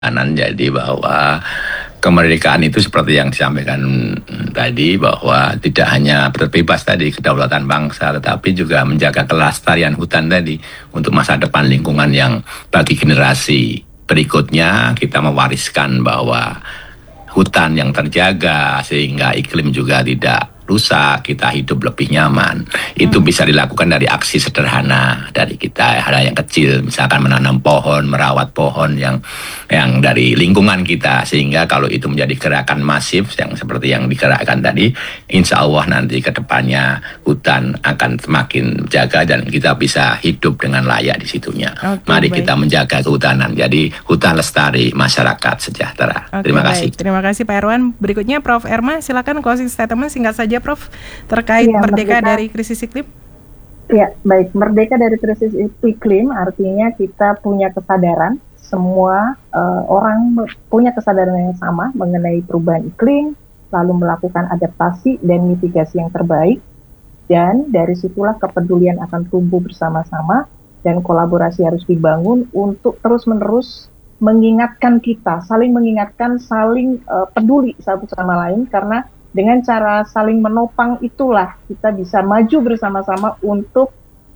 Jadi bahwa kemerdekaan itu seperti yang disampaikan tadi, bahwa tidak hanya berbebas tadi kedaulatan bangsa, tetapi juga menjaga kelestarian hutan tadi untuk masa depan lingkungan yang bagi generasi berikutnya kita mewariskan bahwa hutan yang terjaga sehingga iklim juga tidak rusak, kita hidup lebih nyaman. Itu bisa dilakukan dari aksi sederhana dari kita, hal yang kecil, misalkan menanam pohon, merawat pohon yang dari lingkungan kita, sehingga kalau itu menjadi gerakan masif yang seperti yang digerakkan tadi, insya Allah nanti ke depannya hutan akan semakin jaga dan kita bisa hidup dengan layak di situnya. Mari kita menjaga kehutanan, jadi hutan lestari, masyarakat sejahtera. Terima kasih. Terima kasih Pak Erwan. Berikutnya Prof. Erma, silakan closing statement singkat saja Prof, terkait merdeka dari krisis iklim. Ya, baik. Merdeka dari krisis iklim artinya kita punya kesadaran, semua orang punya kesadaran yang sama mengenai perubahan iklim, lalu melakukan adaptasi dan mitigasi yang terbaik, dan dari situlah kepedulian akan tumbuh bersama-sama dan kolaborasi harus dibangun untuk terus-menerus mengingatkan kita, saling mengingatkan, saling peduli satu sama lain, karena dengan cara saling menopang itulah kita bisa maju bersama-sama untuk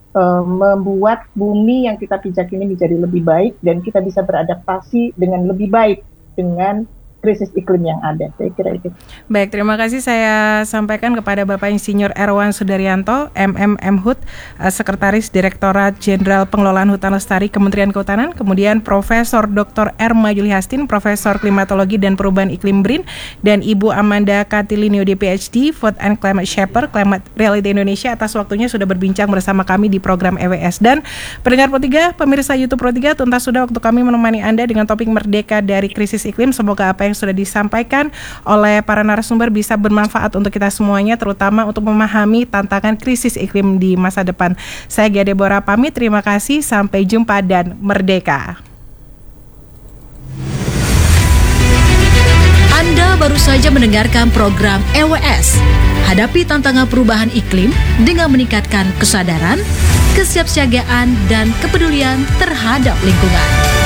membuat bumi yang kita pijak ini menjadi lebih baik dan kita bisa beradaptasi dengan lebih baik dengan krisis iklim yang ada. Saya kira itu. Baik, terima kasih saya sampaikan kepada Bapak Insinyur Erwan Sudaryanto, MMM-Hut, Sekretaris Direktorat Jenderal Pengelolaan Hutan Lestari Kementerian Kehutanan, kemudian Profesor Dr. Erma Julihastin, Profesor Klimatologi dan Perubahan Iklim BRIN, dan Ibu Amanda Katilinio PhD, Food and Climate Shaper, Climate Reality Indonesia, atas waktunya sudah berbincang bersama kami di program EWS. Dan pendengar Pro3, pemirsa YouTube Pro3, tuntas sudah waktu kami menemani Anda dengan topik Merdeka dari Krisis Iklim. Semoga apa yang sudah disampaikan oleh para narasumber bisa bermanfaat untuk kita semuanya, terutama untuk memahami tantangan krisis iklim di masa depan. Saya Gia Deborah pamit, terima kasih, sampai jumpa dan merdeka. Anda baru saja mendengarkan program EWS. Hadapi tantangan perubahan iklim dengan meningkatkan kesadaran, kesiapsiagaan, dan kepedulian terhadap lingkungan.